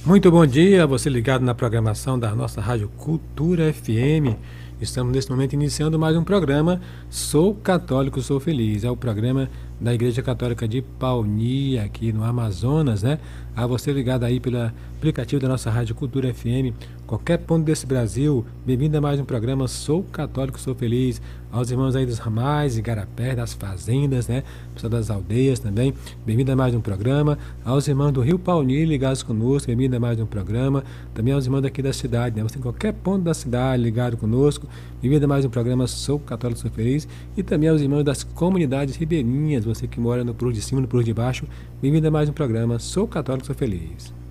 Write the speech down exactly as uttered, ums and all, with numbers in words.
Muito bom dia, você ligado na programação da nossa Rádio Cultura F M. Estamos nesse momento iniciando mais um programa Sou Católico, Sou Feliz. É o programa da Igreja Católica de Pauni, aqui no Amazonas, né? A você ligado aí pelo aplicativo da nossa Rádio Cultura F M, qualquer ponto desse Brasil, bem-vindo a mais um programa Sou Católico, Sou Feliz. Aos irmãos aí dos ramais, Igarapé, das fazendas, né? Pessoal das aldeias também, bem-vindo a mais um programa. Aos irmãos do Rio Pauni ligados conosco, bem-vindo a mais um programa. Também aos irmãos daqui da cidade, né? Você em qualquer ponto da cidade ligado conosco, bem-vindo a mais um programa Sou Católico, Sou Feliz. E também aos irmãos das comunidades ribeirinhas, você que mora no Puro de Cima, no Puro de Baixo, bem-vindo a mais um programa Sou Católico, Sou Feliz.